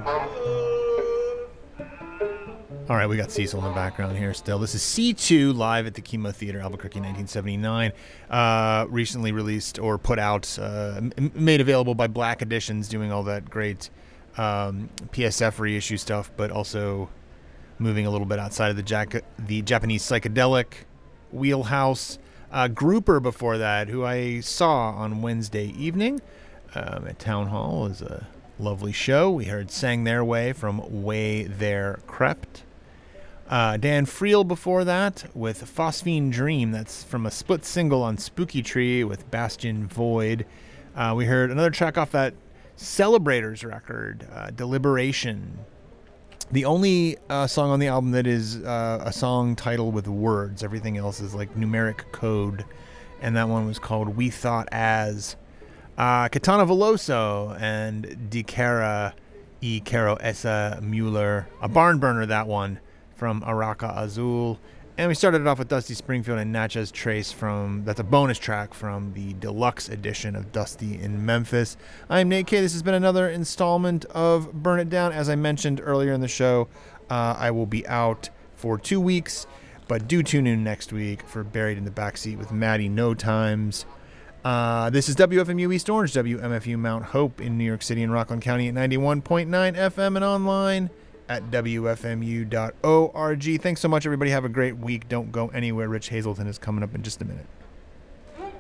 All right, we got Cecil in the background here still. This is C2 live at the Chemo Theater, Albuquerque, 1979. Recently released or put out, made available by Black Editions, doing all that great PSF reissue stuff, but also moving a little bit outside of the Japanese psychedelic wheelhouse. Grouper before that, who I saw on Wednesday evening at Town Hall, is a lovely show. We heard Sang Their Way from Way There Crept. Dan Friel before that with Phosphine Dream. That's from a split single on Spooky Tree with Bastion Void. We heard another track off that Celebrators record, Deliberation. The only song on the album that is a song title with words. Everything else is like numeric code. And that one was called We Thought As. Katana Veloso and Di Cara y Caro Esa Mueller. A barn burner, that one, from Araca Azul. And we started it off with Dusty Springfield and Natchez Trace that's a bonus track from the deluxe edition of Dusty in Memphis. I'm Nate K. This has been another installment of Burn It Down. As I mentioned earlier in the show, I will be out for 2 weeks, but do tune in next week for Buried in the Backseat with Maddie No Times. This is WFMU East Orange, WMFU Mount Hope in New York City and Rockland County at 91.9 FM and online at WFMU.org. Thanks so much, everybody. Have a great week. Don't go anywhere. Rich Hazelton is coming up in just a minute.